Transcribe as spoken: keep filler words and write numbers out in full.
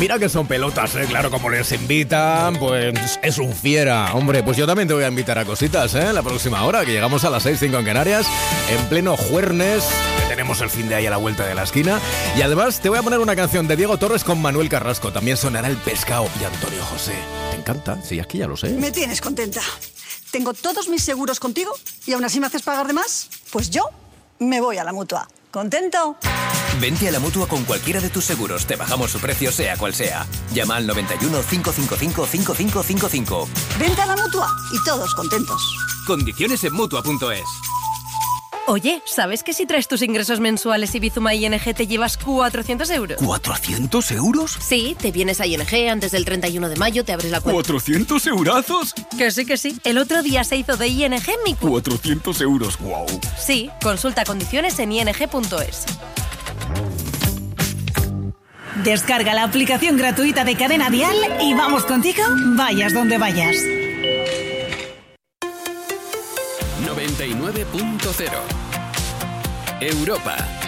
Mira que son pelotas, ¿eh? Claro, como les invitan, pues es un fiera. Hombre, pues yo también te voy a invitar a cositas, ¿eh? La próxima hora, que llegamos a las seis, cinco en Canarias, en pleno jueves, que tenemos el fin de ahí a la vuelta de la esquina. Y además te voy a poner una canción de Diego Torres con Manuel Carrasco. También sonará El Pescado y Antonio José. ¿Te encanta? Sí, aquí ya lo sé. Me tienes contenta. Tengo todos mis seguros contigo y aún así me haces pagar de más. Pues yo me voy a la Mutua. ¿Contento? Vente a la Mutua con cualquiera de tus seguros. Te bajamos su precio sea cual sea. Llama al noventa y uno, cinco cinco cinco, cinco cinco cinco cinco. Vente a la Mutua y todos contentos. Condiciones en Mutua punto es. Oye, ¿sabes que si traes tus ingresos mensuales y Bizuma I N G te llevas cuatrocientos euros? ¿cuatrocientos euros? Sí, te vienes a I N G antes del treinta y uno de mayo, te abres la cuenta. ¿cuatrocientos eurazos? Que sí, que sí. El otro día se hizo de I N G mi cuenta. cuatrocientos euros, wow. Sí, consulta condiciones en I N G punto es. Descarga la aplicación gratuita de Cadena Dial y vamos contigo, vayas donde vayas. noventa y nueve punto cero Europa.